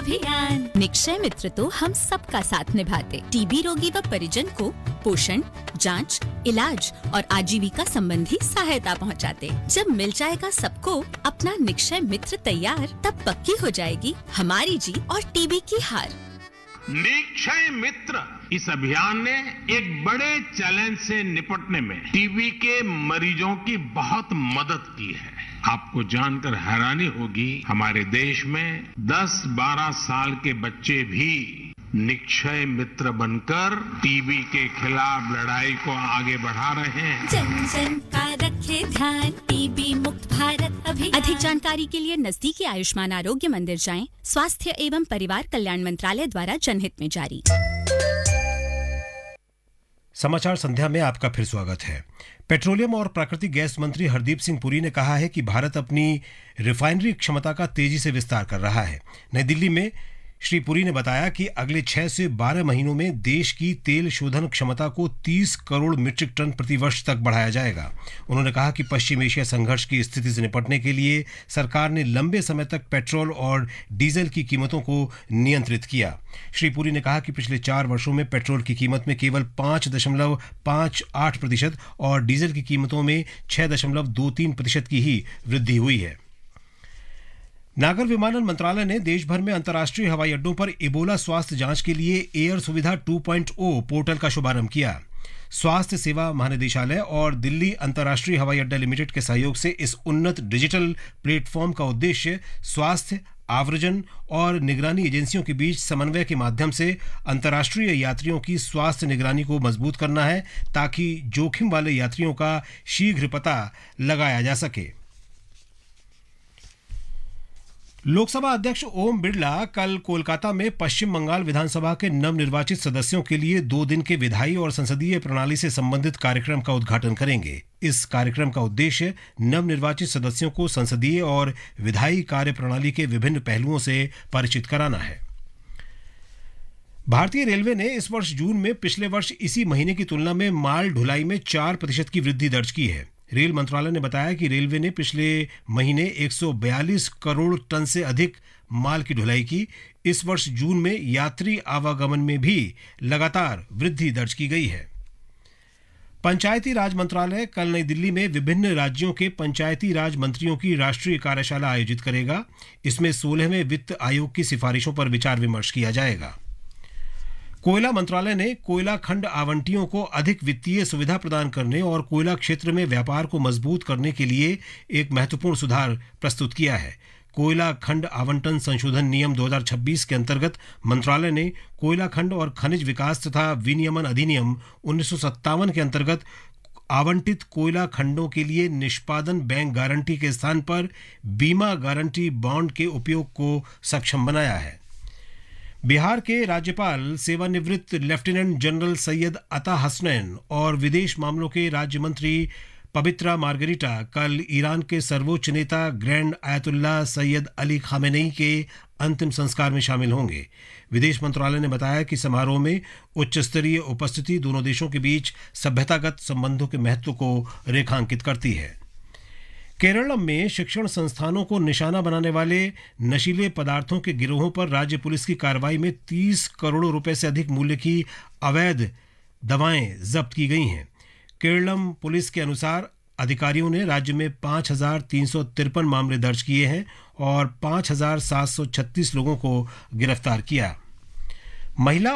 अभियान। निक्षय मित्र तो हम सबका साथ निभाते, टीबी रोगी व परिजन को पोषण, जांच, इलाज और आजीविका संबंधी सहायता पहुंचाते। जब मिल जाएगा सबको अपना निक्षय मित्र तैयार, तब पक्की हो जाएगी हमारी जीत और टीबी की हार। निक्षय मित्र इस अभियान ने एक बड़े चैलेंज से निपटने में टीबी के मरीजों की बहुत मदद की है। आपको जानकर हैरानी होगी, हमारे देश में 10-12 साल के बच्चे भी निक्षय मित्र बनकर टीबी के खिलाफ लड़ाई को आगे बढ़ा रहे हैं। जन जन का रखे ध्यान, टीबी मुक्त भारत अभियान। अधिक जानकारी के लिए नजदीकी आयुष्मान आरोग्य मंदिर जाएं। स्वास्थ्य एवं परिवार कल्याण मंत्रालय द्वारा जनहित में जारी। समाचार संध्या में आपका फिर स्वागत है। पेट्रोलियम और प्राकृतिक गैस मंत्री हरदीप सिंह पुरी ने कहा है कि भारत अपनी रिफाइनरी क्षमता का तेजी से विस्तार कर रहा है। नई दिल्ली में श्री पुरी ने बताया कि अगले 6 से 12 महीनों में देश की तेल शोधन क्षमता को 30 करोड़ मीट्रिक टन प्रति वर्ष तक बढ़ाया जाएगा। उन्होंने कहा कि पश्चिम एशिया संघर्ष की स्थिति से निपटने के लिए सरकार ने लंबे समय तक पेट्रोल और डीजल की कीमतों को नियंत्रित किया। श्री पुरी ने कहा कि पिछले 4 वर्षों में पेट्रोल की कीमत में केवल 5.58% और डीजल की कीमतों में 6.23% की ही वृद्धि हुई है। नागर विमानन मंत्रालय ने देश भर में अंतर्राष्ट्रीय हवाई अड्डों पर इबोला स्वास्थ्य जांच के लिए एयर सुविधा 2.0 पोर्टल का शुभारंभ किया। स्वास्थ्य सेवा महानिदेशालय और दिल्ली अंतर्राष्ट्रीय हवाई अड्डा लिमिटेड के सहयोग से इस उन्नत डिजिटल प्लेटफॉर्म का उद्देश्य स्वास्थ्य, आव्रजन और निगरानी एजेंसियों के बीच समन्वय के माध्यम से अंतर्राष्ट्रीय यात्रियों की स्वास्थ्य निगरानी को मजबूत करना है, ताकि जोखिम वाले यात्रियों का शीघ्र पता लगाया जा सके। लोकसभा अध्यक्ष ओम बिरला कल कोलकाता में पश्चिम बंगाल विधानसभा के नवनिर्वाचित सदस्यों के लिए 2 दिन के विधायी और संसदीय प्रणाली से संबंधित कार्यक्रम का उद्घाटन करेंगे। इस कार्यक्रम का उद्देश्य नवनिर्वाचित सदस्यों को संसदीय और विधायी कार्य प्रणाली के विभिन्न पहलुओं से परिचित कराना है। भारतीय रेलवे ने इस वर्ष जून में पिछले वर्ष इसी महीने की तुलना में माल ढुलाई में 4% की वृद्धि दर्ज की है। रेल मंत्रालय ने बताया कि रेलवे ने पिछले महीने 142 करोड़ टन से अधिक माल की ढुलाई की। इस वर्ष जून में यात्री आवागमन में भी लगातार वृद्धि दर्ज की गई है। पंचायती राज मंत्रालय कल नई दिल्ली में विभिन्न राज्यों के पंचायती राज मंत्रियों की राष्ट्रीय कार्यशाला आयोजित करेगा। इसमें 16वें वित्त आयोग की सिफारिशों पर विचार विमर्श किया जाएगा। कोयला मंत्रालय ने कोयला खंड आवंटियों को अधिक वित्तीय सुविधा प्रदान करने और कोयला क्षेत्र में व्यापार को मजबूत करने के लिए एक महत्वपूर्ण सुधार प्रस्तुत किया है। कोयला खंड आवंटन संशोधन नियम 2026 के अंतर्गत मंत्रालय ने कोयला खंड और खनिज विकास तथा विनियमन अधिनियम 1957 के अंतर्गत आवंटित कोयला खंडों के लिए निष्पादन बैंक गारंटी के स्थान पर बीमा गारंटी बॉन्ड के उपयोग को सक्षम बनाया है। बिहार के राज्यपाल सेवानिवृत्त लेफ्टिनेंट जनरल सैयद अता हसनैन और विदेश मामलों के राज्य मंत्री पवित्रा मार्गरीटा कल ईरान के सर्वोच्च नेता grand Ayatollah Syed Ali Khamenei के अंतिम संस्कार में शामिल होंगे। विदेश मंत्रालय ने बताया कि समारोह में उच्च स्तरीय उपस्थिति दोनों देशों के बीच सभ्यतागत संबंधों के महत्व को रेखांकित करती है। केरल में शिक्षण संस्थानों को निशाना बनाने वाले नशीले पदार्थों के गिरोहों पर राज्य पुलिस की कार्रवाई में 30 करोड़ रुपए से अधिक मूल्य की अवैध दवाएं जब्त की गई हैं। केरलम पुलिस के अनुसार अधिकारियों ने राज्य में 5,353 मामले दर्ज किए हैं और 5,736 लोगों को गिरफ्तार किया। महिला